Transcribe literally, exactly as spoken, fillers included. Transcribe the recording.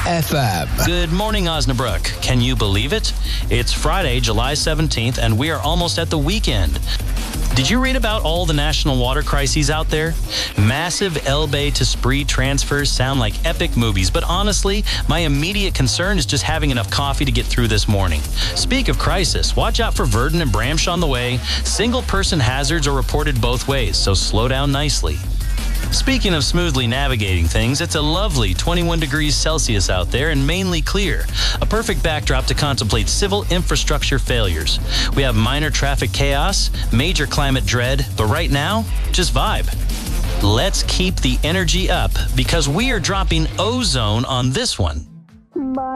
F M. Good morning, Osnabrück. Can you believe it? It's Friday, July seventeenth, and we are almost at the weekend. Did you read about all the national water crises out there? Massive Elbe to Spree transfers sound like epic movies, but honestly, my immediate concern is just having enough coffee to get through this morning. Speak of crisis, watch out for Verdun and Bramsch on the way. Single-person hazards are reported both ways, so slow down nicely. Speaking of smoothly navigating things, it's a lovely twenty-one degrees Celsius out there and mainly clear. A perfect backdrop to contemplate civil infrastructure failures. We have minor traffic chaos, major climate dread, but right now, just vibe. Let's keep the energy up because we are dropping ozone on this one.